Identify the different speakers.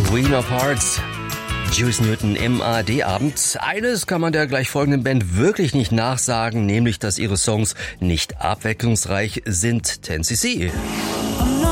Speaker 1: Queen of Hearts, Juice Newton im ARD-Abend. Eines kann man der gleich folgenden Band wirklich nicht nachsagen, nämlich, dass ihre Songs nicht abwechslungsreich sind. 10cc.